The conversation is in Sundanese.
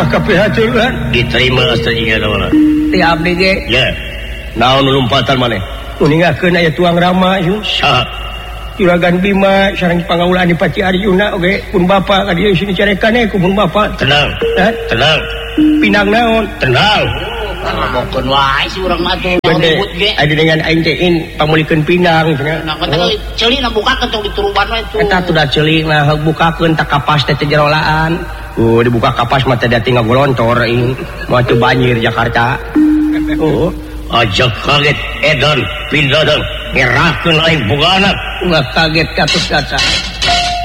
Wah keprihatinan diterima saja lawan. Ti abdi ge. Ya. Naon lompatan maneh? Kuningakeun aya tuang rama ieu. Saha? Juragan Bima sareng pangaulaan di Paci Arjuna oge pun bapa ka dieu sini carekan ku pun bapa. Tenang. Tenang. Pinang naon? Tenang. Ngomongkeun wae si urang mah teh ribut ge. Aya dengan aing teh pamulikeun pinang cenah. Nah, kata ceuli na bukakeun tong dituruban wae tuh. Eta tuh da ceuli nah bukakeun tak kapas teh jerolaan. Dibuka kapas mah teh da tinggal golontor ing mah teu banjir Jakarta. Ajak kaget edan pindah dan ngerahkeun aing bogana. Kaget katus kaca.